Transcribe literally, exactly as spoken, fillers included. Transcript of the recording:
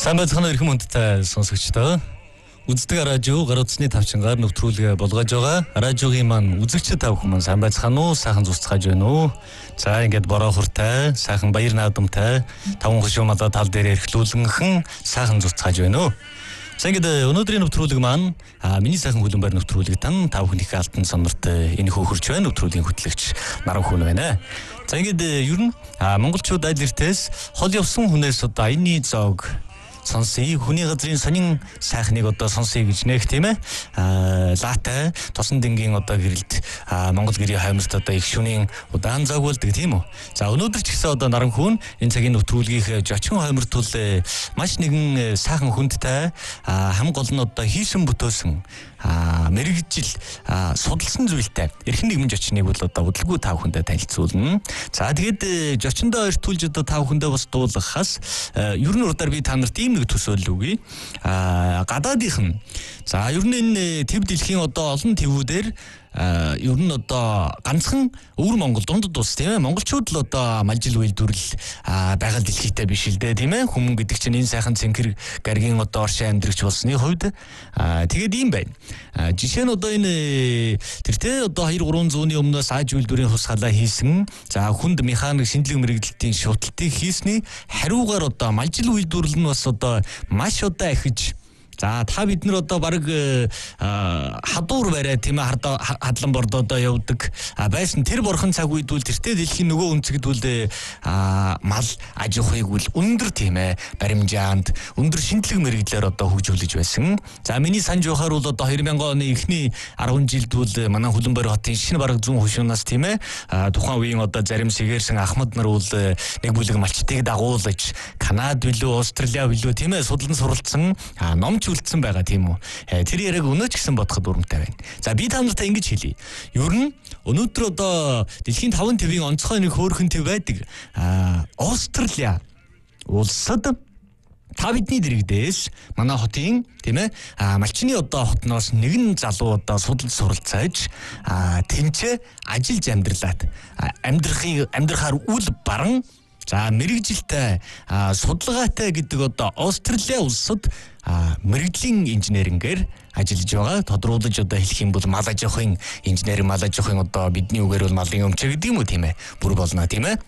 Сайн байцгаана эрхэм хүндтэй сонсогчдоо. Үздэг радио гар утасны тавчингаар нэвтрүүлгээ болгож байгаа. Радиогийн маань үзэгчид тав хүмүүс сайн байцгаана уу? Сайхан зүсцгааж байна уу? За ингээд бороо хүртэй, сайхан баяр наадамтай, таван хушуумада тал дээр эрхлүүлэнхэн сайхан зүсцгааж байна уу? За ингээд өнөөдрийн нэвтрүүлэг маань а миний сайхан хүлэн байр нэвтрүүлэг тань тав хүнийхээ алтан сонорт энэ хөөрч байна. Нэвтрүүлгийн хөтлөгч Наран хүн байна. За ингээд ер нь монголчууд аль эртээс хол явсан хүнээс одоо аяны зоог сонсъё, хүний газрын сонин сайхныг одоо сонсъё гэж нэх тийм ээ. Аа лаатай тосон дэнгийн одоо гэрэлд Монгол гэрийн хаймарт одоо их шөнийн удаан зоог болдог тийм үү. За өнөөдөр ч гэсэн одоо Наран хүн энэ цагийн нэвтрүүлгийнхээ жочин хаймарт бол маш нэгэн сайхан хүндтэй хам гол нь одоо хийсэн бүтөөсөн а мэрэгжил судалсан зүйлтэй эрхэм нэгэн жочныг бол одоо удалгүй тав хүндээ танилцуулна. За тэгээд жочиндоо ойртуулж одоо тав хүндээ бас дуулгахаас ер нь урдаар би та нарт ийм нэг төсөөлөл өгье. А гадаадынхан за ер нь энэ төв дэлхийн одоо олон твүүдээр Uh, ер нь одоо ганцхан өвөр Монгол дундад ус тийм ээ монголчууд л одоо малжил үйлдвэрлэл uh, байгаль дэлхийтэй биш л дээ тийм ээ хүмүүн гэдэг чинь энэ сайхан цэнхэр гаргийн одоо оршин амьдрагч болсны хувьд uh, тэгээд ийм байна. Uh, жишээ нь одоо энэ тэртээ одоо хоёр гурван зууны өмнөөс ааж үйлдвэрийн хус халаа хийсэн за хүнд механик шинжлэх мэргэжилтийн шууталтыг хийсний хариугаар одоо малжил үйлдвэрлэл нь бас одоо маш одоо ахиж за та бид нар одоо баг хадуур барай тийм ээ хадлан бордоо одоо явдаг байсан тэр борхон цаг үед бол тэртээ дэлхийн нөгөө үнцгдүүл мал аж ахуйг үл өндөр тийм ээ баримжаанд өндөр шинжлэх мэргэдлэр одоо хөгжүүлж байсан. За миний санаж байхаар бол одоо хоёр мянган оны эхний арван жилд бол манай Хүлэнбари хотын шинэ бараг зүүн хушуунаас тийм ээ тухайн үеийн одоо зарим сэгээрсэн ахмад нар бол нэг бүлэг малчтыг дагуулж Канад билүү Австрали билүү тийм ээ судлан суралцсан ном үлдсэн байгаа тийм үү. Тэр яриг өнөөч гэсэн бодоход урамтай байна. За би та нартай ингэж хэлье. Ер нь өнөөдөр одоо дэлхийн таван твийн онцгой нэг хөөрхөн төв байдаг. Аа Австрали улсад та бидний дэрэгдээс манай хотын тийм ээ малчны одоо хотноос нэгэн залуу одоо судалж суралцааж тэнцээ ажиллаж амьдралаад амьдрахыг амьдрахаар үл баран за мэрэгжилтэй судалгаатай гэдэг одоо Австрали улсад мэрэгжлийн инженерингээр ажиллаж байгаа. Тодруулж одоо хэлэх юм бол мал аж ахуйн инженер, мал аж ахуйн одоо бидний үгээр бол малын өмчөө гэдэг юм уу тийм ээ. Бүр болно тийм ээ.